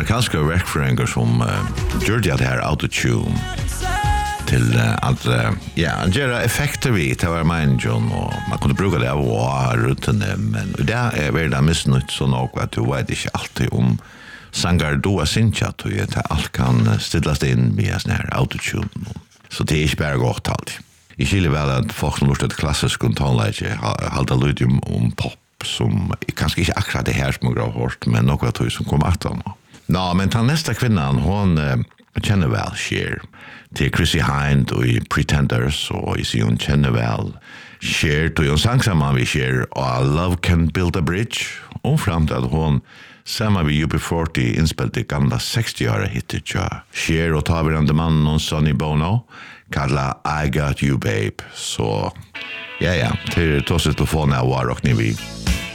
amerikanska verkföreningar som gör det här autotune till att göra effekter vid det var manjon och man kunde bruka det av rutinen men det är väl det missnött så något att du vet inte alltid om sangar då syncha att det allt kan ställas in med sån här autotune så det är inte bara gott alltid. I Chile väl att folk som lustat klassisk tonläge halta lite om pop som kanske inte akkurat det här som jag har hört men något som kommer att nå. Nå, men ta nästa kvinnan hon känner väl Cher till Chrissy Hind och i Pretenders och i sig hon känner väl Cher till hon sang samman vi Cher och Love Can Build a Bridge och fram till att hon samman vid UB40 inspelade gamla 60-åriga hittet Cher och taverande mannen och Sonny Bono kalla I Got You Babe så ja till tåset att få när var och ni vi